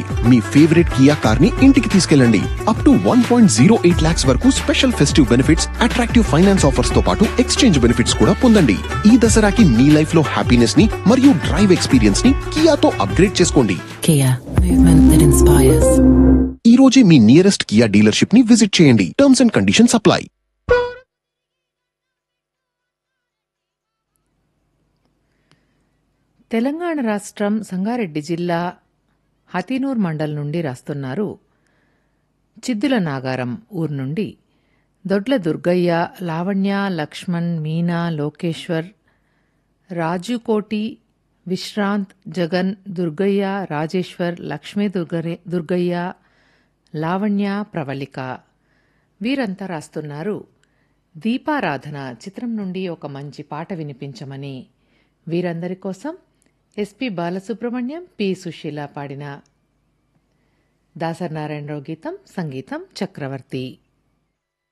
మీ favourite Kia car ని ఇంటికి తీసుకెళ్ళండి. అప్ టు 1.08 lakhs వరకు special festive benefits, attractive finance offers తో పాటు ఎక్స్చేంజ్ బెనిఫిట్స్ కూడా పొందండి. ఈ దసరాకి మీ లైఫ్ లో హ్యాపీనెస్ ని మరియు డ్రైవ్ ఎక్స్పీరియన్స్ ని కియాతో అప్గ్రేడ్ చేసుకోండి. Kia, movement that inspires. ఈ రోజే మీ నియరెస్ట్ కియా డీలర్షిప్ ని విజిట్ చేయండి. Terms and conditions apply. Telangana రాష్ట్రం సంగారెడ్డి జిల్లా హతినూర్ మండల్ నుండి రాస్తున్నారు. చిద్దుల నాగారం ఊరు నుండి దొడ్ల దుర్గయ్య, లావణ్య, లక్ష్మణ్, మీనా, లోకేశ్వర్, రాజుకోటి, విశ్రాంత్, జగన్, దుర్గయ్య, రాజేశ్వర్, లక్ష్మీ దుర్గయ్య, లావణ్య, ప్రవళిక వీరంతా రాస్తున్నారు. దీపారాధన చిత్రం నుండి ఒక మంచి పాట వినిపించమని. వీరందరి కోసం ఎస్పి బాలసుబ్రహ్మణ్యం, పి సుశీల పాడిన దాసరి నారాయణరావు గీతం, సంగీతం చక్రవర్తి.